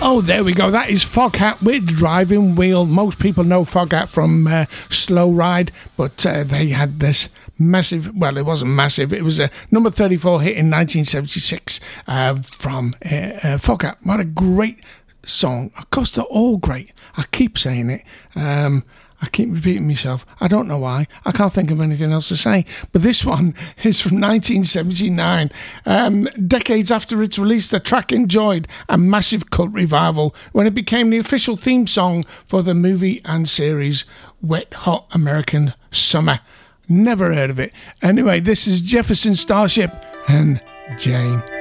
Oh, there we go. That is Foghat with Driving Wheel. Most people know Foghat from Slow Ride, but they had this massive, well, it wasn't massive, it was a number 34 hit in 1976 from Foghat. What a great song. Of course, they're all great. I keep saying it. I keep repeating myself. I don't know why. I can't think of anything else to say. But this one is from 1979. Decades after its release, the track enjoyed a massive cult revival when it became the official theme song for the movie and series Wet Hot American Summer. Never heard of it. Anyway, this is Jefferson Starship and Jane.